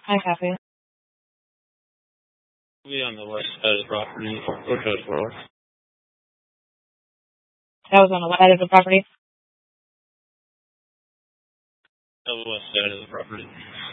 I copy. Be on the west side of the property, or code 4. That was on the west side of the property. The west side of the property.